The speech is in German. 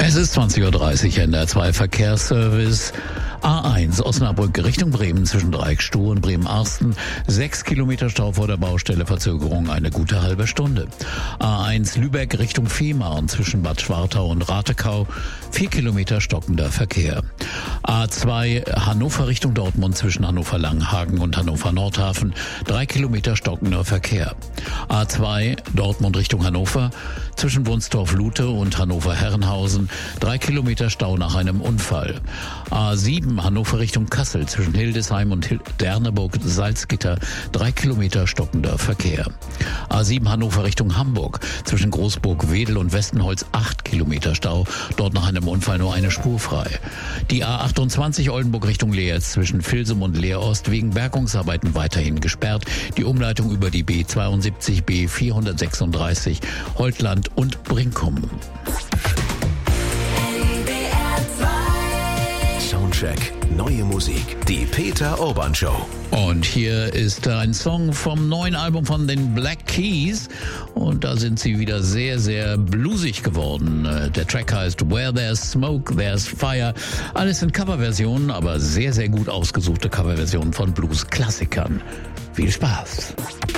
Es ist 20:30 Uhr, NDR2 Verkehrsservice. A1 Osnabrück Richtung Bremen zwischen Dreieckstuhl und Bremen-Arsten. 6 Kilometer Stau vor der Baustelle, Verzögerung eine gute halbe Stunde. A1 Lübeck Richtung Fehmarn zwischen Bad Schwartau und Ratekau. 4 Kilometer stockender Verkehr. A2 Hannover Richtung Dortmund zwischen Hannover-Langhagen und Hannover-Nordhafen. 3 Kilometer stockender Verkehr. A2 Dortmund Richtung Hannover zwischen Wunstorf-Lute und Hannover-Herrenhausen. 3 Kilometer Stau nach einem Unfall. A7 Hannover Richtung Kassel zwischen Hildesheim und Derneburg-Salzgitter. 3 Kilometer stockender Verkehr. A7 Hannover Richtung Hamburg zwischen Großburg-Wedel und Westenholz. 8 Kilometer Stau. Dort nach einem Unfall nur eine Spur frei. Die A28 Oldenburg Richtung Leers zwischen Vilsum und Leerost wegen Bergungsarbeiten weiterhin gesperrt. Die Umleitung über die B72, B436, Holtland und Brinkum. Soundcheck, neue Musik, die Peter Urban Show. Und hier ist ein Song vom neuen Album von den Black Keys. Und da sind sie wieder sehr, sehr bluesig geworden. Der Track heißt Where There's Smoke, There's Fire. Alles in Coverversionen, aber sehr, sehr gut ausgesuchte Coverversionen von Blues-Klassikern. Viel Spaß!